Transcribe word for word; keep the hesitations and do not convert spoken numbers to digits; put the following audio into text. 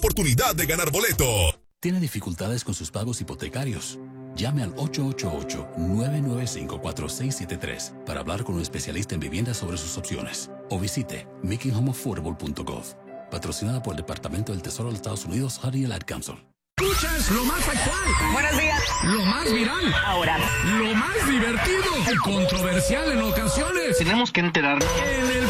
Oportunidad de ganar boleto. ¿Tiene dificultades con sus pagos hipotecarios? Llame al ocho ocho ocho, nueve nueve cinco, cuatro seis siete tres para hablar con un especialista en vivienda sobre sus opciones. O visite making home affordable punto gov. Patrocinada por el Departamento del Tesoro de los Estados Unidos, Honey and Ad Council. Escuchas lo más actual. Buenos días. Lo más viral. Ahora. Lo más divertido y controversial en ocasiones. Tenemos que enterarnos. En el